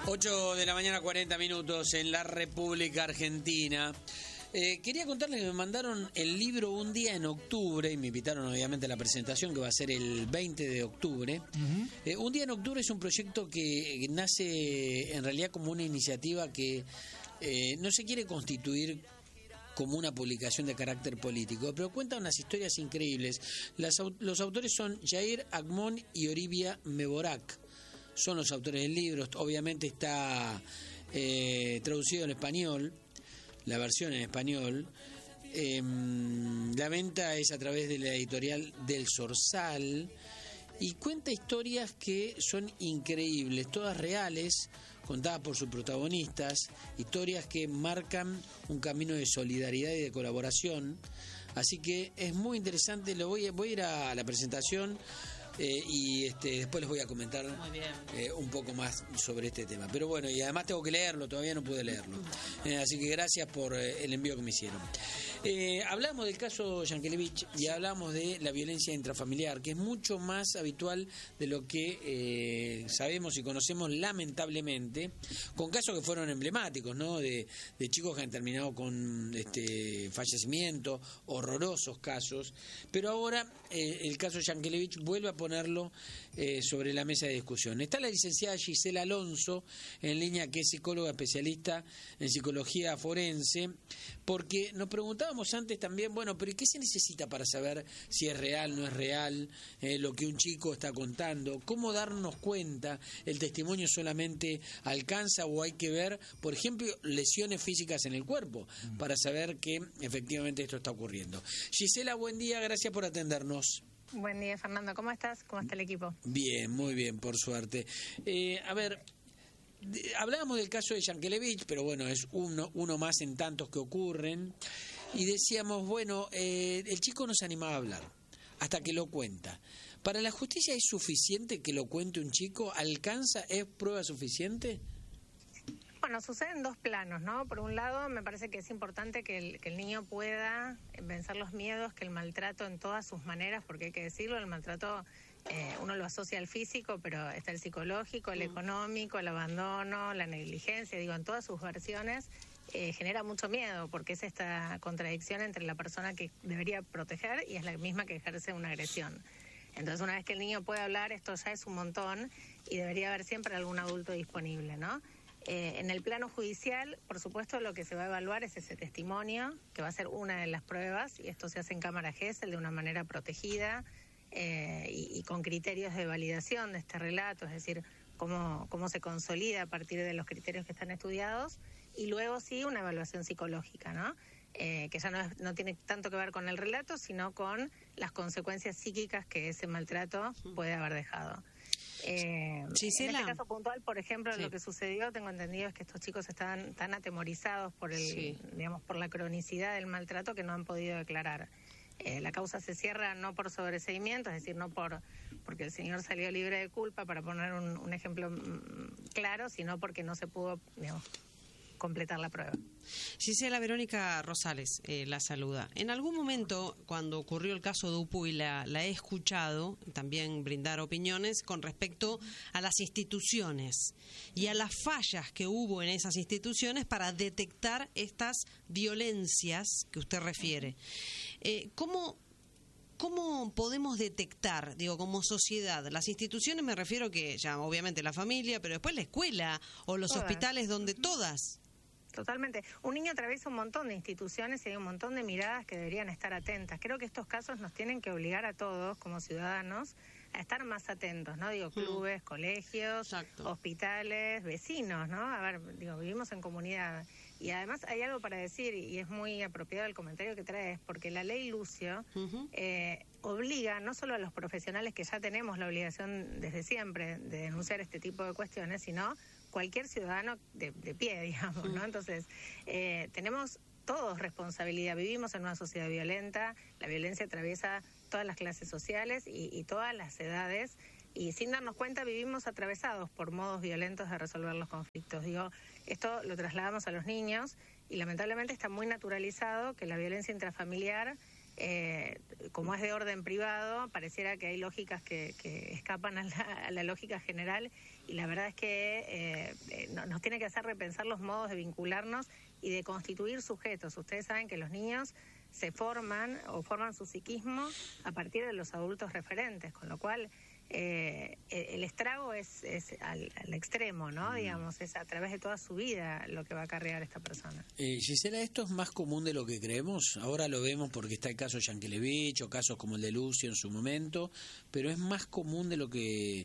8 de la mañana, 40 minutos en la República Argentina. Quería contarles que me mandaron el libro Un día en octubre y me invitaron obviamente a la presentación que va a ser el 20 de octubre. Un día en octubre es un proyecto que nace en realidad como una iniciativa que no se quiere constituir como una publicación de carácter político, pero cuenta unas historias increíbles. Los autores son Jair Agmón y Oribia Mebarak. Son los autores del libro. Obviamente está traducido en español, la versión en español. La venta es a través de la editorial del Zorzal y cuenta historias que son increíbles, todas reales, contadas por sus protagonistas, historias que marcan un camino de solidaridad y de colaboración. Así que es muy interesante. Voy a ir a la presentación. Y después les voy a comentar un poco más sobre este tema. Pero bueno, y además tengo que leerlo, todavía no pude leerlo. Así que gracias por el envío que me hicieron. Hablamos del caso Yankelevich y hablamos de la violencia intrafamiliar, que es mucho más habitual de lo que sabemos y conocemos, lamentablemente, con casos que fueron emblemáticos, ¿no? De chicos que han terminado con fallecimiento, horrorosos casos. Pero ahora el caso Yankelevich vuelve a ponerlo sobre la mesa de discusión. Está la licenciada Gisela Alonso en línea, que es psicóloga especialista en psicología forense, porque nos preguntábamos antes también, bueno, pero ¿qué se necesita para saber si es real, no es real, lo que un chico está contando? ¿Cómo darnos cuenta? ¿El testimonio solamente alcanza o hay que ver, por ejemplo, lesiones físicas en el cuerpo para saber que efectivamente esto está ocurriendo? Gisela, buen día, gracias por atendernos. Buen día, Fernando. ¿Cómo estás? ¿Cómo está el equipo? Bien, muy bien, por suerte. A ver, hablábamos del caso de Yankelevich, pero bueno, es uno más en tantos que ocurren. Y decíamos, bueno, el chico no se animaba a hablar hasta que lo cuenta. ¿Para la justicia es suficiente que lo cuente un chico? ¿Alcanza? ¿Es prueba suficiente? Bueno, sucede en dos planos, ¿no? Por un lado, me parece que es importante que el niño pueda vencer los miedos, que el maltrato en todas sus maneras, porque hay que decirlo, el maltrato uno lo asocia al físico, pero está el psicológico, el económico, el abandono, la negligencia, digo, en todas sus versiones genera mucho miedo, porque es esta contradicción entre la persona que debería proteger y es la misma que ejerce una agresión. Entonces, una vez que el niño puede hablar, esto ya es un montón y debería haber siempre algún adulto disponible, ¿no? En el plano judicial, por supuesto, lo que se va a evaluar es ese testimonio, que va a ser una de las pruebas, y esto se hace en cámara Gesell de una manera protegida y con criterios de validación de este relato, es decir, cómo se consolida a partir de los criterios que están estudiados, y luego sí una evaluación psicológica, ¿no? Que ya no tiene tanto que ver con el relato, sino con las consecuencias psíquicas que ese maltrato puede haber dejado. En este caso puntual, por ejemplo, lo que sucedió, tengo entendido, es que estos chicos estaban tan atemorizados por por la cronicidad del maltrato que no han podido declarar. La causa se cierra no por sobreseimiento, es decir, no porque el señor salió libre de culpa, para poner un ejemplo claro, sino porque no se pudo, completar la prueba. Gisela, Verónica Rosales la saluda. En algún momento, cuando ocurrió el caso de Upuy, la he escuchado también brindar opiniones con respecto a las instituciones y a las fallas que hubo en esas instituciones para detectar estas violencias que usted refiere. ¿Cómo podemos detectar, como sociedad? Las instituciones, me refiero que ya obviamente la familia, pero después la escuela o los hospitales, donde todas. Totalmente. Un niño atraviesa un montón de instituciones y hay un montón de miradas que deberían estar atentas. Creo que estos casos nos tienen que obligar a todos, como ciudadanos, a estar más atentos, ¿no? Clubes, colegios, hospitales, vecinos, ¿no? A ver, vivimos en comunidad. Y además hay algo para decir, y es muy apropiado el comentario que traes, porque la ley Lucio obliga no solo a los profesionales, que ya tenemos la obligación desde siempre de denunciar este tipo de cuestiones, sino cualquier ciudadano de pie, digamos, ¿no? Entonces, tenemos todos responsabilidad. Vivimos en una sociedad violenta, la violencia atraviesa todas las clases sociales y todas las edades, y sin darnos cuenta vivimos atravesados por modos violentos de resolver los conflictos. Esto lo trasladamos a los niños y lamentablemente está muy naturalizado que la violencia intrafamiliar como es de orden privado, pareciera que hay lógicas que escapan a la lógica general, y la verdad es que nos tiene que hacer repensar los modos de vincularnos y de constituir sujetos. Ustedes saben que los niños se forman o forman su psiquismo a partir de los adultos referentes, con lo cual el estrago es al extremo, ¿no? Digamos, es a través de toda su vida lo que va a acarrear esta persona. Gisela, ¿esto es más común de lo que creemos? Ahora lo vemos porque está el caso Yankelevich o casos como el de Lucio en su momento, pero es más común de lo que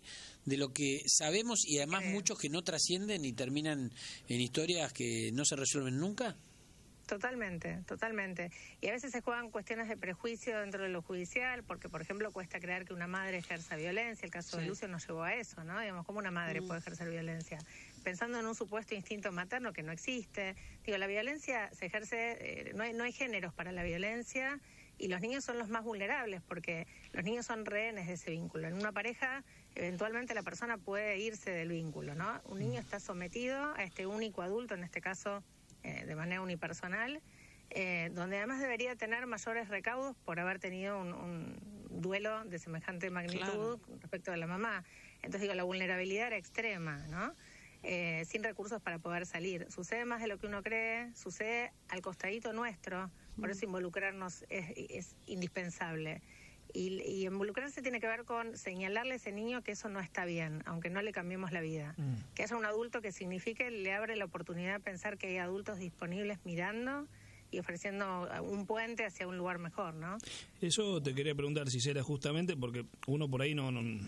sabemos, y además muchos que no trascienden y terminan en historias que no se resuelven nunca. Totalmente, totalmente. Y a veces se juegan cuestiones de prejuicio dentro de lo judicial, porque, por ejemplo, cuesta creer que una madre ejerza violencia. El caso de Lucio nos llevó a eso, ¿no? Digamos, ¿cómo una madre puede ejercer violencia? Pensando en un supuesto instinto materno que no existe. Digo, la violencia se ejerce, no hay géneros para la violencia, y los niños son los más vulnerables, porque los niños son rehenes de ese vínculo. En una pareja, eventualmente la persona puede irse del vínculo, ¿no? Un niño está sometido a este único adulto, en este caso de manera unipersonal, donde además debería tener mayores recaudos por haber tenido un duelo de semejante magnitud respecto de la mamá. Entonces digo, la vulnerabilidad era extrema, ¿no? Sin recursos para poder salir. Sucede más de lo que uno cree, sucede al costadito nuestro, por eso involucrarnos es indispensable. Y involucrarse tiene que ver con señalarle a ese niño que eso no está bien, aunque no le cambiemos la vida. Que haya un adulto que signifique, le abre la oportunidad de pensar que hay adultos disponibles mirando y ofreciendo un puente hacia un lugar mejor, ¿no? Eso te quería preguntar, Gisela, justamente porque uno por ahí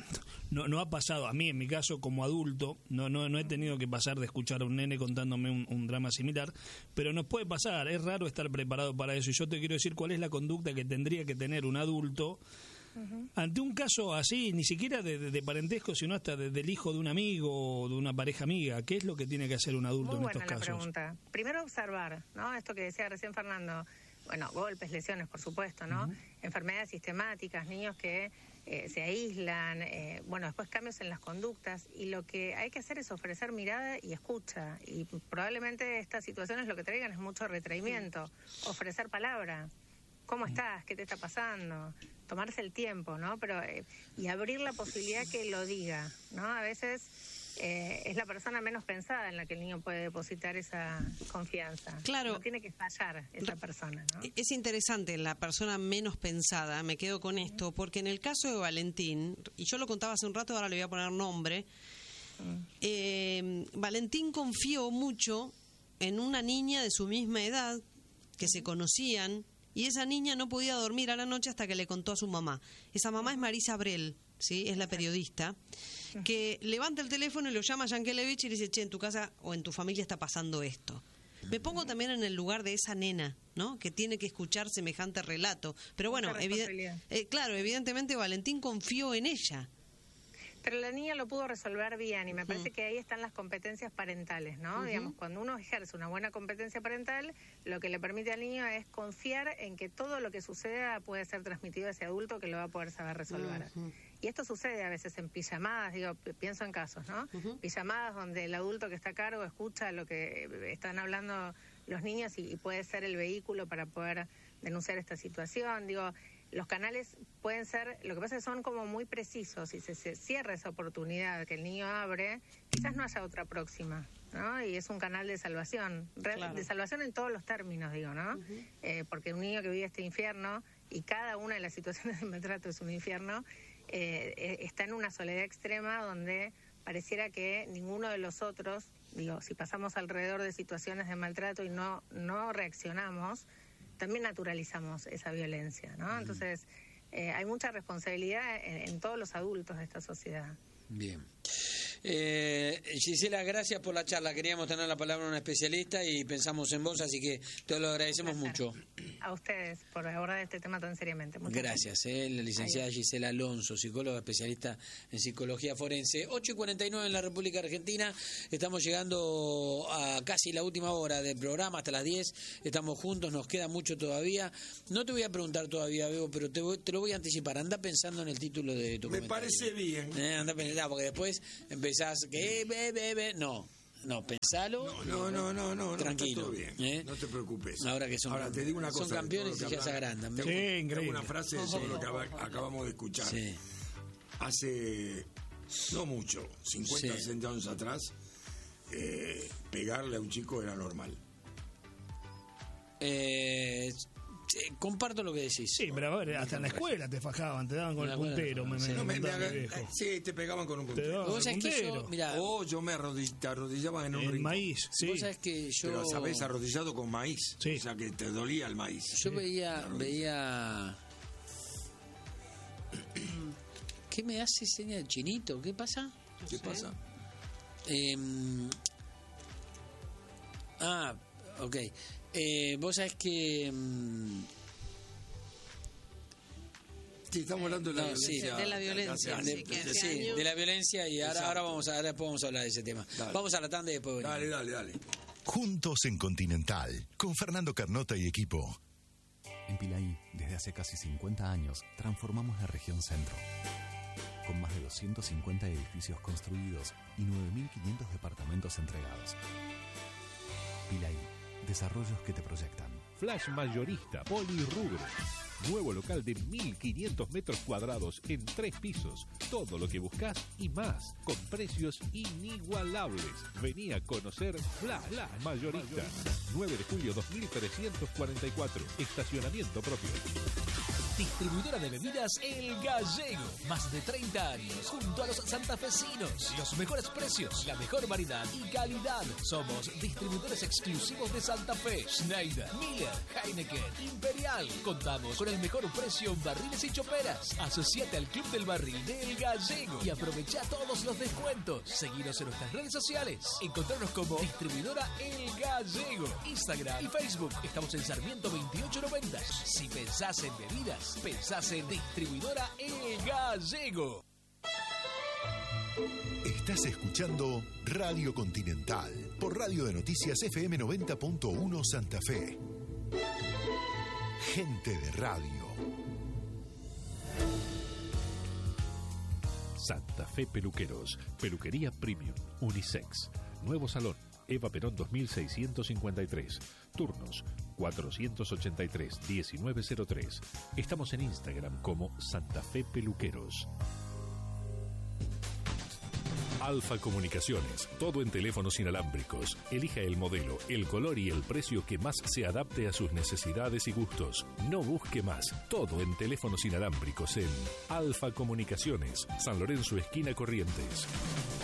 no ha pasado, a mí en mi caso como adulto, no he tenido que pasar de escuchar a un nene contándome un drama similar, pero nos puede pasar, es raro estar preparado para eso, y yo te quiero decir cuál es la conducta que tendría que tener un adulto ante un caso así, ni siquiera de parentesco, sino hasta del hijo de un amigo o de una pareja amiga. ¿Qué es lo que tiene que hacer un adulto en estos casos? Muy buena la pregunta. Primero observar, ¿no? Esto que decía recién Fernando, bueno, golpes, lesiones, por supuesto, ¿no? Enfermedades sistemáticas, niños que se aíslan, bueno, después cambios en las conductas, y lo que hay que hacer es ofrecer mirada y escucha, y probablemente estas situaciones lo que traigan es mucho retraimiento, ofrecer palabra. ¿Cómo estás? ¿Qué te está pasando? Tomarse el tiempo, ¿no? Pero y abrir la posibilidad que lo diga, ¿no? A veces es la persona menos pensada en la que el niño puede depositar esa confianza. Claro. No tiene que fallar esa persona, ¿no? Es interesante la persona menos pensada, me quedo con esto, porque en el caso de Valentín, y yo lo contaba hace un rato, ahora le voy a poner nombre, Valentín confió mucho en una niña de su misma edad, que se conocían, y esa niña no podía dormir a la noche hasta que le contó a su mamá. Esa mamá es Marisa Brel, ¿sí? Es la periodista, que levanta el teléfono y lo llama a Yankelevich y le dice, che, en tu casa o en tu familia está pasando esto. Me pongo también en el lugar de esa nena, ¿no? Que tiene que escuchar semejante relato. Pero bueno, claro, evidentemente Valentín confió en ella. Pero la niña lo pudo resolver bien, y me parece que ahí están las competencias parentales, ¿no? Digamos, cuando uno ejerce una buena competencia parental, lo que le permite al niño es confiar en que todo lo que suceda puede ser transmitido a ese adulto que lo va a poder saber resolver. Y esto sucede a veces en pijamadas, digo, pienso en casos, ¿no? Pijamadas donde el adulto que está a cargo escucha lo que están hablando los niños y puede ser el vehículo para poder denunciar esta situación. Digo, los canales pueden ser, lo que pasa es que son como muy precisos, y se cierra esa oportunidad que el niño abre, quizás no haya otra próxima, ¿no? Y es un canal de salvación, de salvación en todos los términos, digo, ¿no? Porque un niño que vive este infierno, y cada una de las situaciones de maltrato es un infierno, está en una soledad extrema donde pareciera que ninguno de los otros, digo, si pasamos alrededor de situaciones de maltrato y no reaccionamos, también naturalizamos esa violencia, ¿no? Entonces, hay mucha responsabilidad en todos los adultos de esta sociedad. Bien. Gisela, gracias por la charla. Queríamos tener la palabra de una especialista y pensamos en vos, así que te lo agradecemos mucho. A ustedes por abordar este tema tan seriamente. Muchas gracias. La licenciada Gisela Alonso, psicóloga especialista en psicología forense. 8:49 en la República Argentina. Estamos llegando a casi la última hora del programa, hasta las 10. Estamos juntos, nos queda mucho todavía. No te voy a preguntar todavía, Bebo, pero te lo voy a anticipar. Anda pensando en el título de tu comentario. Me parece bien. Anda pensando, porque después empezás que no. No, pensalo. No, tranquilo. Está todo bien. No te preocupes. Ahora que son, te digo una cosa, son campeones y ya se agrandan. Sí, increíble. Una frase de todo lo que acabamos de escuchar. Sí. Hace no mucho, 50, 60 años atrás, pegarle a un chico era normal. Comparto lo que decís. Sí, pero a ver, hasta en la escuela te fajaban, te daban con el puntero. Sí, te pegaban con un puntero. ¿Vos sabés que yo, mirá, yo te arrodillaba en un rincón. Maíz, sí. Vos sabés que yo... Pero sabés, arrodillado con maíz. Sí. O sea que te dolía el maíz. Yo veía... ¿Qué me hace seña de chinito? ¿Qué pasa? ¿Qué pasa? Ok. Vos sabés que... Sí, estamos hablando de la violencia. De la violencia. De la violencia y ahora podemos hablar de ese tema. Dale. Vamos a la tanda y después venimos. Dale. Juntos en Continental, con Fernando Carnota y equipo. En Pilaí, desde hace casi 50 años, transformamos la región centro. Con más de 250 edificios construidos y 9.500 departamentos entregados. Pilaí, desarrollos que te proyectan. Flash Mayorista Polirrubro. Nuevo local de 1.500 metros cuadrados en 3 pisos. Todo lo que buscas y más, con precios inigualables. Vení a conocer Flash Mayorista. 9 de julio 2344. Estacionamiento propio. Distribuidora de bebidas El Gallego. Más de 30 años junto a los santafesinos. Los mejores precios, la mejor variedad y calidad. Somos distribuidores exclusivos de Santa Fe. Schneider, Miller, Heineken, Imperial. Contamos con el mejor precio en barriles y choperas. Asociate al Club del Barril de El Gallego y aprovecha todos los descuentos. Seguinos en nuestras redes sociales. Encontrarnos como Distribuidora El Gallego. Instagram y Facebook. Estamos en Sarmiento 2890. Si pensás en bebidas, pensás en Distribuidora El Gallego. Estás escuchando Radio Continental por Radio de Noticias FM 90.1 Santa Fe. Gente de radio. Santa Fe Peluqueros. Peluquería Premium. Unisex. Nuevo salón. Eva Perón 2653. Turnos 483-1903. Estamos en Instagram como Santa Fe Peluqueros. Alfa Comunicaciones, todo en teléfonos inalámbricos. Elija el modelo, el color y el precio que más se adapte a sus necesidades y gustos. No busque más, todo en teléfonos inalámbricos en Alfa Comunicaciones, San Lorenzo, esquina Corrientes.